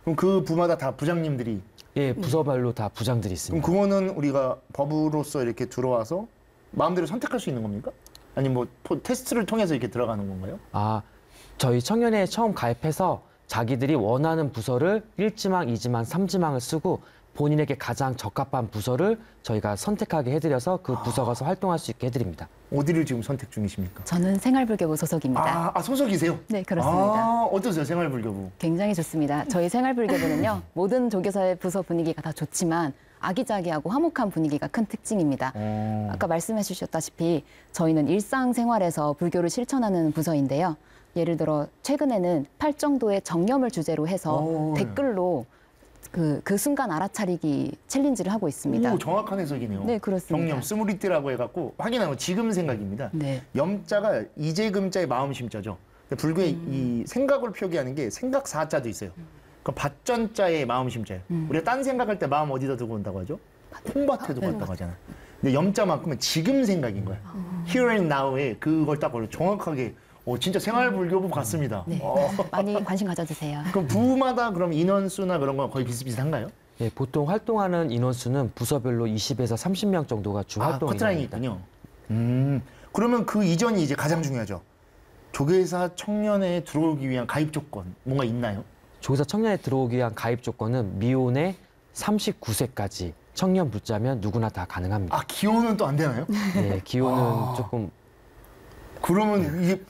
그럼 그 부마다 다 부장님들이 예, 부서별로 다 부장들이 그럼 있습니다. 그거는 우리가 법으로서 이렇게 들어와서 마음대로 선택할 수 있는 겁니까? 아니면 뭐 테스트를 통해서 이렇게 들어가는 건가요? 아, 저희 청년회에 처음 가입해서 자기들이 원하는 부서를 1지망, 2지망, 3지망을 쓰고 본인에게 가장 적합한 부서를 저희가 선택하게 해드려서 그 부서 가서 활동할 수 있게 해드립니다. 어디를 지금 선택 중이십니까? 저는 생활불교부 소속입니다. 소속이세요? 네, 그렇습니다. 어떠세요, 생활불교부? 굉장히 좋습니다. 저희 생활불교부는요, 모든 조교사의 부서 분위기가 다 좋지만 아기자기하고 화목한 분위기가 큰 특징입니다. 아까 말씀해 주셨다시피 저희는 일상생활에서 불교를 실천하는 부서인데요. 예를 들어 최근에는 팔정도의 정념을 주제로 해서 댓글로 그 순간 알아차리기 챌린지를 하고 있습니다. 오, 정확한 해석이네요. 네, 그렇습니다. 정념, 스무리띠라고 해갖고 확인하고 지금 생각입니다. 네. 염자가 이재금자의 마음심자죠. 불교의 이 생각을 표기하는 게 생각사자도 있어요. 그 밭전자의 마음심자예요. 우리가 딴 생각할 때 마음 어디다 두고 온다고 하죠? 콩밭에 두고 온다고 하잖아요. 근데 염자만큼은 지금 생각인 거야. Here and now에 그걸 딱 정확하게 진짜 생활불교부 같습니다. 네. 많이 관심 가져주세요. 그럼 부마다 그럼 인원수나 그런 건 거의 비슷비슷한가요? 예, 보통 활동하는 인원수는 부서별로 20에서 30명 정도가 주 활동 커트라인이 인원입니다. 있군요. 그러면 그 이전이 이제 가장 중요하죠. 조계사 청년회에 들어오기 위한 가입 조건 뭔가 있나요? 조교사 청년에 들어오기 위한 가입 조건은 미혼의 39세까지 청년 불자면 누구나 다 가능합니다. 기혼은 또 안 되나요? 네, 기혼은 조금 그러면 이게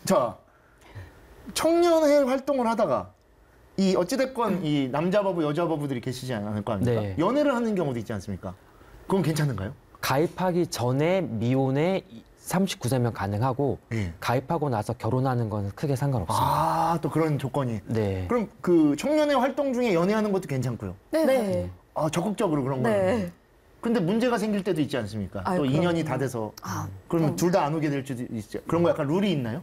청년회 활동을 하다가 이 어찌됐건 이 남자 바부 여자 바부들이 계시지 않을 거 아닙니까? 네. 연애를 하는 경우도 있지 않습니까? 그건 괜찮은가요? 가입하기 전에 미혼의 39세면 가능하고 예. 가입하고 나서 결혼하는 건 크게 상관없습니다. 또 그런 조건이. 네. 그럼 그 청년회 활동 중에 연애하는 것도 괜찮고요. 네. 적극적으로 그런 거는. 네. 근데 문제가 생길 때도 있지 않습니까? 또 그럼요. 2년이 다 돼서 그러면 둘 다 안 오게 될 수도 있죠. 그런 거 약간 룰이 있나요?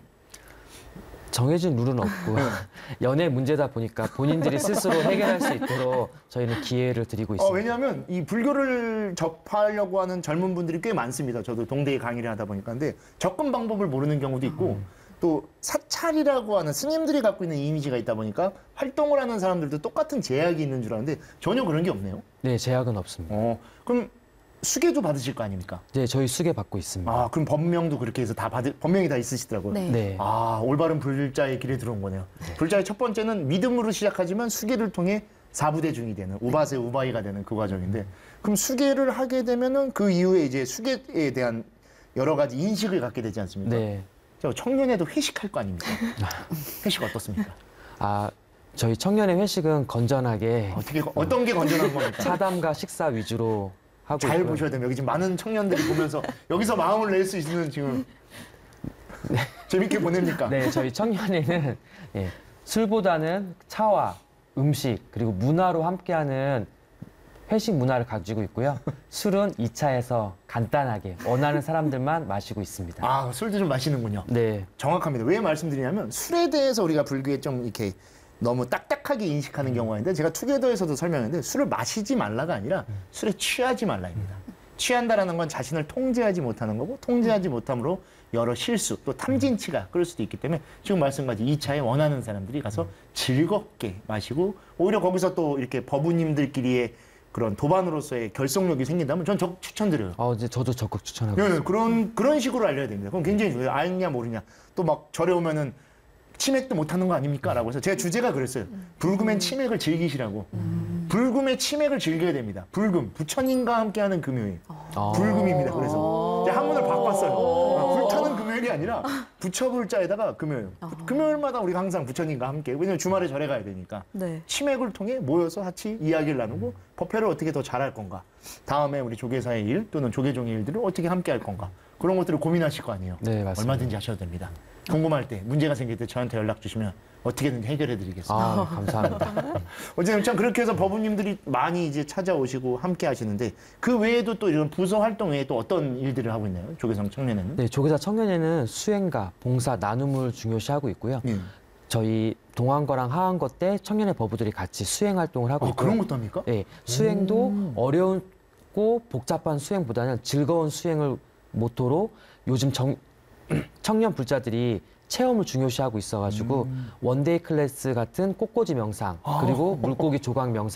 정해진 룰은 없고 연애 문제다 보니까 본인들이 스스로 해결할 수 있도록 저희는 기회를 드리고 있습니다. 왜냐하면 이 불교를 접하려고 하는 젊은 분들이 꽤 많습니다. 저도 동대에 강의를 하다 보니까. 근데 접근 방법을 모르는 경우도 있고 또 사찰이라고 하는 스님들이 갖고 있는 이미지가 있다 보니까 활동을 하는 사람들도 똑같은 제약이 있는 줄 아는데 전혀 그런 게 없네요. 네, 제약은 없습니다. 그럼 수계도 받으실 거 아닙니까? 네, 저희 수계 받고 있습니다. 그럼 법명도 그렇게 해서 법명이 다 있으시더라고요. 네. 네. 올바른 불자의 길에 들어온 거네요. 불자의 첫 번째는 믿음으로 시작하지만 수계를 통해 사부대중이 되는 우바세 우바이가 되는 그 과정인데 그럼 수계를 하게 되면은 그 이후에 이제 수계에 대한 여러 가지 인식을 갖게 되지 않습니까? 네. 청년회도 회식할 거 아닙니까? 회식 어떻습니까? 저희 청년의 회식은 건전하게 어떤 게 건전한 겁니까? 차담과 식사 위주로 하고 잘 있고요. 보셔야 됩니다. 여기 지금 많은 청년들이 보면서 여기서 마음을 낼 수 있는 지금 재밌게 보냅니까? 네, 저희 청년회는 예, 술보다는 차와 음식 그리고 문화로 함께하는 회식 문화를 가지고 있고요. 술은 2차에서 간단하게 원하는 사람들만 마시고 있습니다. 술도 좀 마시는군요. 네, 정확합니다. 왜 말씀드리냐면 술에 대해서 우리가 불교에 좀 이렇게 너무 딱딱하게 인식하는 경우가 있는데 제가 투게더에서도 설명했는데 술을 마시지 말라가 아니라 술에 취하지 말라입니다. 취한다라는 건 자신을 통제하지 못하는 거고 통제하지 못함으로 여러 실수 또 탐진치가 그럴 수도 있기 때문에 지금 말씀까지 2차에 원하는 사람들이 가서 즐겁게 마시고 오히려 거기서 또 이렇게 법우님들끼리의 그런 도반으로서의 결속력이 생긴다면 전 적극 추천드려요. 이제 저도 적극 추천하고 네, 있습니다. 그런 식으로 알려야 됩니다. 그럼 굉장히 좋아요. 알냐 모르냐. 또 막 절에 오면은 치맥도 못하는 거 아닙니까? 라고 해서 제가 주제가 그랬어요. 불금엔 치맥을 즐기시라고. 불금에 치맥을 즐겨야 됩니다. 불금, 부처님과 함께하는 금요일. 불금입니다. 그래서 이제 한문을 바꿨어요. 불타는 금요일이 아니라 부처불자에다가 금요일. 금요일마다 우리가 항상 부처님과 함께. 왜냐면 주말에 절에 가야 되니까. 네. 치맥을 통해 모여서 같이 이야기를 나누고 법회를 어떻게 더 잘할 건가. 다음에 우리 조계사의 일 또는 조계종의 일들을 어떻게 함께 할 건가. 그런 것들을 고민하실 거 아니에요. 네, 맞습니다. 얼마든지 하셔도 됩니다. 궁금할 때, 문제가 생길 때 저한테 연락 주시면 어떻게든지 해결해 드리겠습니다. 감사합니다. 어쨌든 참 그렇게 해서 법우님들이 많이 이제 찾아오시고 함께 하시는데 그 외에도 또 이런 부서 활동 외에 또 어떤 일들을 하고 있나요? 조계성 청년회는? 네, 조계사 청년회는 수행과 봉사, 나눔을 중요시하고 있고요. 예. 저희 동안거랑 하안거 때 청년회 법우들이 같이 수행 활동을 하고 있고요. 그런 것도 합니까? 네, 수행도 어려웠고 복잡한 수행보다는 즐거운 수행을 모토로 요즘 청년 불자들이 체험을 중요시하고 있어가지고 원데이 클래스 같은 꽃꽂이 명상 그리고 물고기 조각 명상